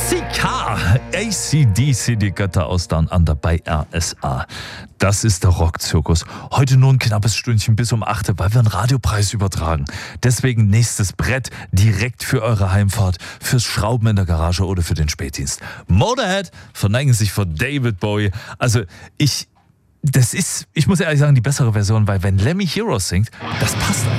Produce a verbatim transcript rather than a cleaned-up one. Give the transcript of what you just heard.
Jessica, A C D C, die Götter aus Down Under bei R S A. Das ist der Rockzirkus. Heute nur ein knappes Stündchen bis um acht, weil wir einen Radiopreis übertragen. Deswegen nächstes Brett direkt für eure Heimfahrt, fürs Schrauben in der Garage oder für den Spätdienst. Motorhead verneigen sich vor David Bowie. Also ich, das ist, ich muss ehrlich sagen, die bessere Version, weil wenn Lemmy Heroes singt, das passt einfach.